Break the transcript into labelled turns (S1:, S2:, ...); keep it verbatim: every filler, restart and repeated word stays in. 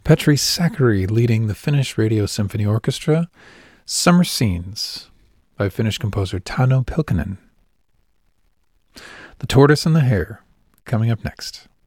S1: Petri Sakari leading the Finnish Radio Symphony Orchestra, Summer Scenes by Finnish composer Tauno Pylkkänen. The Tortoise and the Hare, coming up next.